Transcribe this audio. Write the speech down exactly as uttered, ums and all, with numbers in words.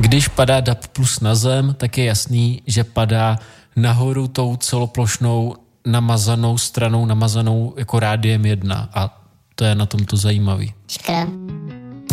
Když padá D A B plus na zem, tak je jasný, že padá nahoru tou celoplošnou namazanou stranou, namazanou jako rádiem jedna. A to je na tom to zajímavý. Škoda.